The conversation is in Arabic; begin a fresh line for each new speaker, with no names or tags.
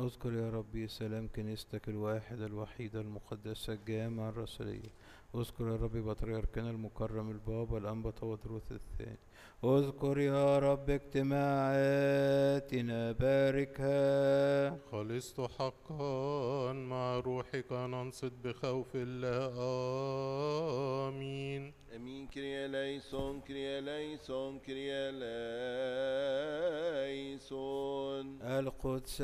اذكر يا ربي سلام كنيستك الواحدة الوحيدة المقدسة الجامعة الرسولية. اذكر يا ربي بطريركنا المكرم البابا الأنبا تودروس الثاني. اذكر يا رب اجتماعاتنا باركها.
خلصت حقا مع روحك ننصت بخوف الله. آمين.
امين. كريا ليسون كريا ليسون كريا ليسون.
القدس